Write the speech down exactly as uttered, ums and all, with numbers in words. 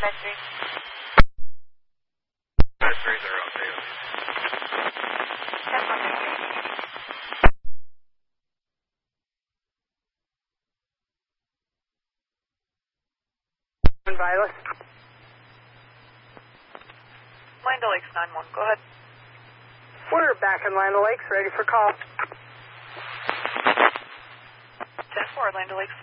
Metry. five three zero, two. ten one Metry. Violet. Land O'Lakes nine one, go ahead. We're back in Land O'Lakes, ready for call. ten four, Land O'Lakes.